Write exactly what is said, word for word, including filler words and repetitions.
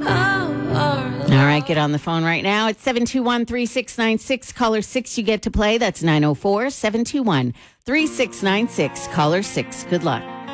All right, get on the phone right now. It's seven two one, three six nine six. Caller six, you get to play. That's nine oh four, seven two one, three six nine six. Caller six. Good luck.